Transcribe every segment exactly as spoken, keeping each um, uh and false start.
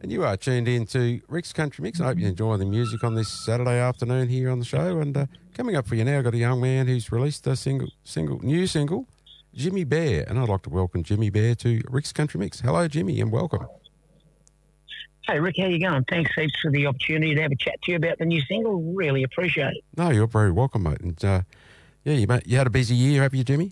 And you are tuned in to Rick's Country Mix. I hope you enjoy the music on this Saturday afternoon here on the show. And uh, coming up for you now, I've got a young man who's released a single, single, new single, Jimmy Bear. And I'd like to welcome Jimmy Bear to Rick's Country Mix. Hello, Jimmy, and welcome. Hey, Rick, how you going? Thanks heaps for the opportunity to have a chat to you about the new single. Really appreciate it. No, you're very welcome, mate. And uh, yeah, you, mate, you had a busy year, have you, Jimmy?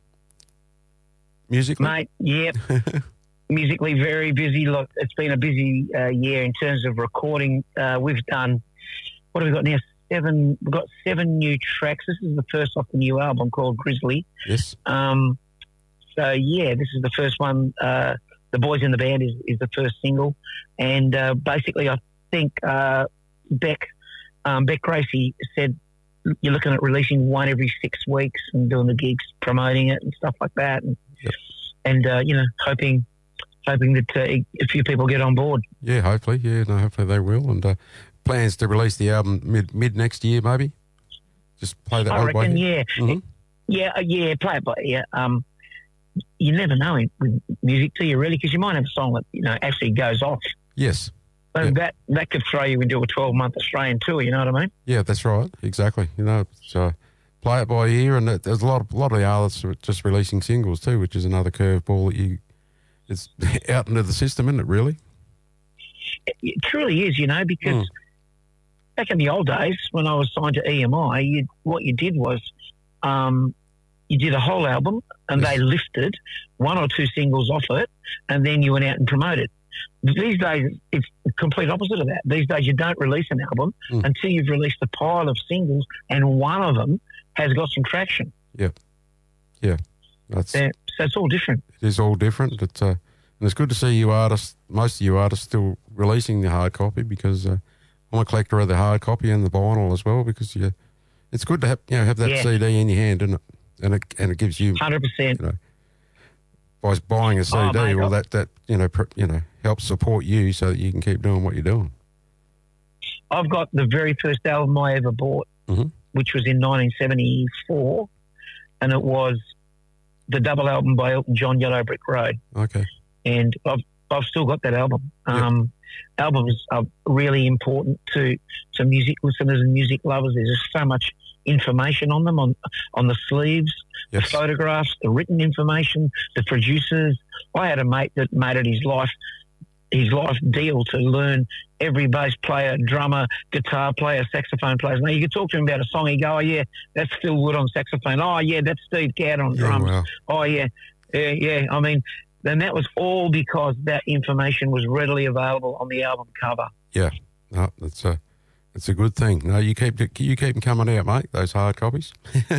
Musically? Mate, yep. Musically very busy. Look, it's been a busy uh, year in terms of recording. Uh, we've done, what have we got now? Seven. We've got seven new tracks. This is the first off the new album called Grizzly. Yes. Um. So, yeah, this is the first one. Uh, the Boys in the Band is, is the first single. And uh, basically, I think uh, Beck, um, Beck Gracie said you're looking at releasing one every six weeks and doing the gigs, promoting it and stuff like that. And, yep. and uh, you know, hoping... hoping that uh, a few people get on board. Yeah, hopefully. Yeah, no, hopefully they will. And uh, plans to release the album mid mid next year, maybe? Just play that I one by reckon, here. yeah. Mm-hmm. Yeah, uh, yeah, play it by ear. Um, you never know in, with music, do you, really? Because you might have a song that, you know, actually goes off. Yes. So yeah. that, that could throw you into a twelve-month Australian tour, you know what I mean? Yeah, that's right. Exactly. You know, so play it by ear. And there's a lot of, a lot of the artists are just releasing singles too, which is another curveball that you... It's out into the system, isn't it, really? It, it truly is, you know, because mm. back in the old days when I was signed to E M I, you, what you did was um, you did a whole album and yes. they lifted one or two singles off it and then you went out and promoted. These days, it's the complete opposite of that. These days, you don't release an album mm. until you've released a pile of singles and one of them has got some traction. Yeah. Yeah. That's... Yeah. So it's all different. It is all different. It's, uh, and it's good to see you artists, most of you artists, still releasing the hard copy because uh, I'm a collector of the hard copy and the vinyl as well because you, it's good to have you know have that yeah. C D in your hand, isn't it? And it and it gives you one hundred percent. You know, by buying a C D, oh, mate, well, I'll... that that you know pr- you know helps support you so that you can keep doing what you're doing. I've got the very first album I ever bought, mm-hmm. which was in nineteen seventy-four, and it was the double album by Elton John, Yellow Brick Road. Okay. And I've I've still got that album. Yep. Um, albums are really important to, to music listeners and music lovers. There's just so much information on them, on on the sleeves, yes. the photographs, the written information, the producers. I had a mate that made it his life his life deal to learn every bass player, drummer, guitar player, saxophone player. Now, you could talk to him about a song, he'd go, oh, yeah, that's Phil Wood on saxophone. Oh, yeah, that's Steve Gadd on yeah, drums. wow. Oh, yeah, yeah, yeah. I mean, then that was all because that information was readily available on the album cover. Yeah, no, that's a, that's a good thing. No, you keep you keep them coming out, mate, those hard copies,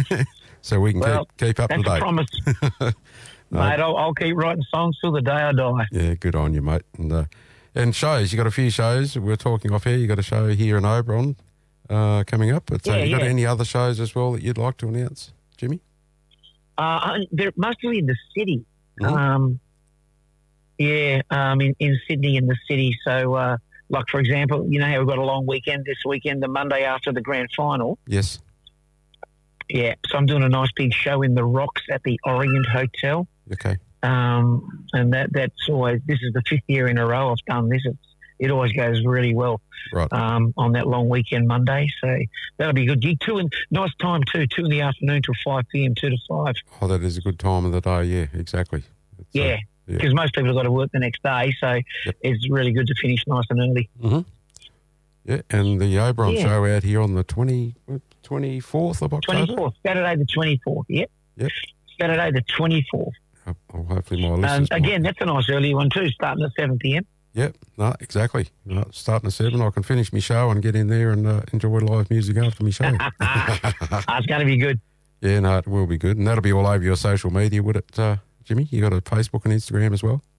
so we can well, keep, keep up to date. That's a promise. No. Mate, I'll, I'll keep writing songs till the day I die. Yeah, good on you, mate. And uh, and shows, you got a few shows. We were talking off here. You got a show here in Oberon uh, coming up. But uh, yeah, you got yeah. any other shows as well that you'd like to announce, Jimmy? Uh, they're mostly in the city. Mm-hmm. Um, yeah, um, in, in Sydney, in the city. So, uh, like for example, you know how we've got a long weekend this weekend, the Monday after the grand final. Yes. Yeah, so I'm doing a nice big show in the Rocks at the Orient Hotel. Okay. Um, and that that's always, this is the fifth year in a row I've done this. It's, it always goes really well right. um, on that long weekend Monday. So that'll be a good gig. Two in, nice time too, two in the afternoon till five p.m., two to five. Oh, that is a good time of the day, yeah, exactly. It's, yeah, because uh, yeah. most people have got to work the next day, so yep. it's really good to finish nice and early. Mm-hmm. Yeah, and the Oberon yeah. show out here on the twenty, twenty-fourth of October? twenty-fourth, Saturday the twenty-fourth, yep. Yep. Saturday the twenty-fourth. Oh, well, hopefully my listeners... Um, again, might... that's a nice early one too, starting at seven p.m. Yep, no, exactly. No, starting at seven, I can finish my show and get in there and uh, enjoy live music after my show. It's going to be good. Yeah, no, it will be good. And that'll be all over your social media, would it, uh, Jimmy? You got a Facebook and Instagram as well?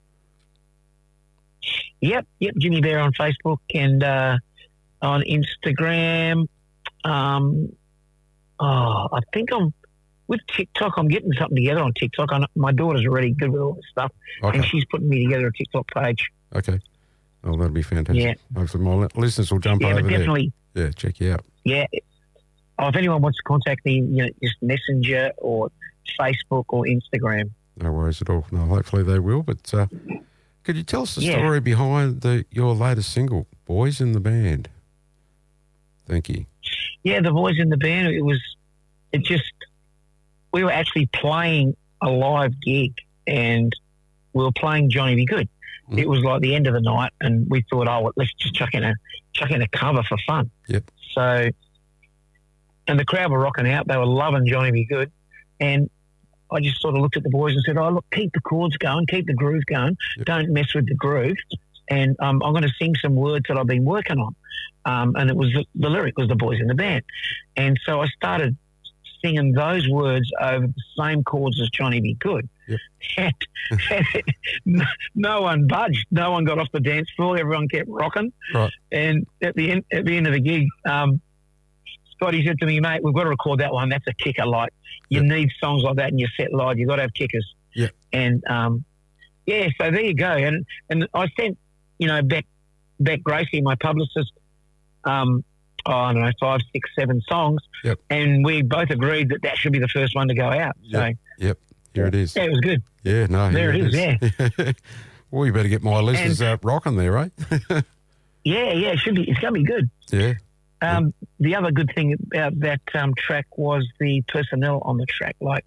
Yep, yep, Jimmy Bear on Facebook and uh, on Instagram. Um, oh, I think I'm... With TikTok, I'm getting something together on TikTok. I know, my daughter's already good with all this stuff, okay. and she's putting me together a TikTok page. Okay. Oh, that'll be fantastic. Yeah. Hopefully my listeners will jump yeah, over but definitely, there. Yeah, check you out. Yeah. Oh, if anyone wants to contact me, you know, just Messenger or Facebook or Instagram. No worries at all. No, hopefully they will. But uh, Could you tell us the Yeah. story behind the your latest single, Boys in the Band? Thank you. Yeah, the boys in the band, it was, it just, we were actually playing a live gig and we were playing Johnny Be Good. Mm. It was like the end of the night and we thought, oh, well, let's just chuck in a, chuck in a cover for fun. Yep. So, and the crowd were rocking out. They were loving Johnny Be Good. And I just sort of looked at the boys and said, oh, look, keep the chords going, keep the groove going. Yep. Don't mess with the groove. And um, I'm going to sing some words that I've been working on. Um, and it was the, the lyric was the boys in the band. And so I started singing those words over the same chords as Johnny Be Good. Yep. And, and it, no, no one budged. No one got off the dance floor. Everyone kept rocking. Right. And at the end, at the end of the gig, um, Scotty said to me, mate, we've got to record that one. That's a kicker. Like, you yep. need songs like that in your set live. You've got to have kickers. Yeah. And, um, yeah, so there you go. And and I sent, you know, Beck, Beck Gracie, my publicist, um, oh, I don't know, five, six, seven songs. Yep. And we both agreed that that should be the first one to go out. Yep. So, yep. Here it is. Yeah, it was good. Yeah, no. There it is, is. yeah. Well, you better get my listeners and, uh, rocking there, right? yeah, yeah, it should be. It's going to be good. Yeah. Um, yep. The other good thing about that um, track was the personnel on the track. Like,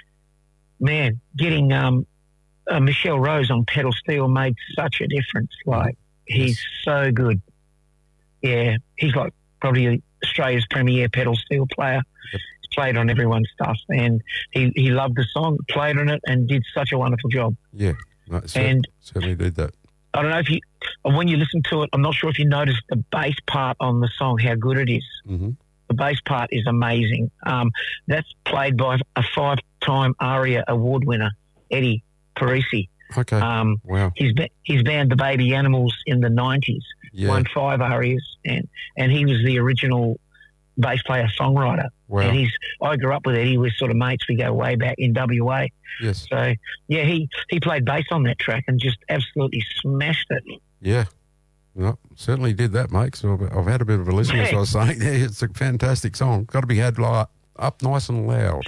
man, getting um, uh, Michelle Rose on pedal steel made such a difference. Like, he's yes. so good. Yeah, he's like probably Australia's premier pedal steel player. Yep. He's played on everyone's stuff, and he, he loved the song, played on it, and did such a wonderful job. Yeah, no, cer- and certainly did that. I don't know if you, when you listen to it, I'm not sure if you noticed the bass part on the song, how good it is. Mm-hmm. The bass part is amazing. Um, that's played by a five-time ARIA award winner, Eddie Parisi. Okay. Um, wow. His his band, the Baby Animals, in the nineties, yeah. won five ARIAs, and and he was the original bass player songwriter. Wow. And he's I grew up with Eddie. We're sort of mates. We go way back in W A. Yes. So yeah, he he played bass on that track and just absolutely smashed it. Yeah. No, certainly did that, mate. So I've, I've had a bit of a listen, as I was saying. Yeah, it's a fantastic song. Got to be had like, up nice and loud.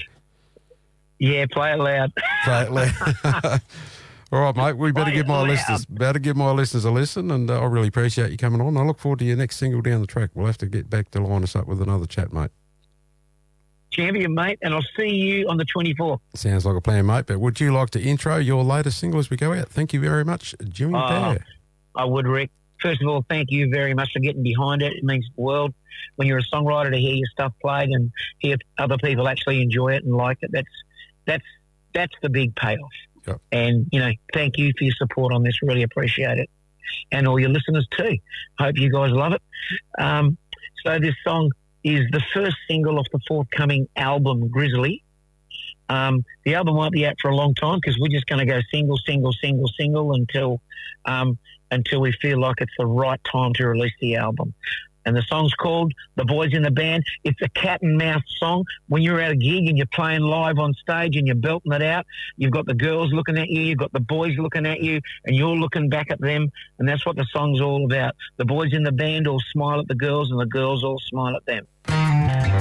Yeah, play it loud. Play it loud. All right, mate. We better play give my loud. listeners better give my listeners a listen, and uh, I really appreciate you coming on. I look forward to your next single down the track. We'll have to get back to line us up with another chat, mate. Champion, mate, and I'll see you on the twenty-fourth. Sounds like a plan, mate. But would you like to intro your latest single as we go out? Thank you very much, Jimmy uh, Bear. I would, Rick. First of all, thank you very much for getting behind it. It means the world when you're a songwriter to hear your stuff played and hear other people actually enjoy it and like it. That's that's that's the big payoff. Yep. And, you know, thank you for your support on this. Really appreciate it. And all your listeners too. Hope you guys love it. Um, so this song is the first single off the forthcoming album, Grizzly. Um, the album won't be out for a long time because we're just going to go single, single, single, single until um, until we feel like it's the right time to release the album. And the song's called The Boys in the Band. It's a cat and mouse song. When you're at a gig and you're playing live on stage and you're belting it out, you've got the girls looking at you, you've got the boys looking at you, and you're looking back at them. And that's what the song's all about. The boys in the band all smile at the girls and the girls all smile at them.